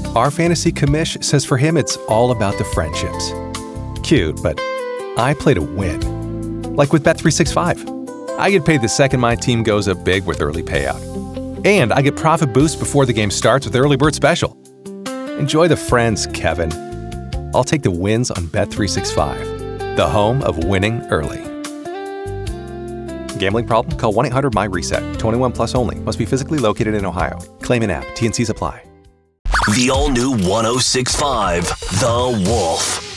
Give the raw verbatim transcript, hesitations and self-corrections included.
Our fantasy commish says for him it's all about the friendships. Cute, but I play to win. Like with Bet three sixty-five. I get paid the second my team goes up big with early payout. And I get profit boost before the game starts with Early Bird Special. Enjoy the friends, Kevin. I'll take the wins on Bet three sixty-five, the home of winning early. Gambling problem? Call one eight hundred M Y reset. twenty-one plus only. Must be physically located in Ohio. Claim in app. T and C's apply. The all-new one oh six point five, The Wolf.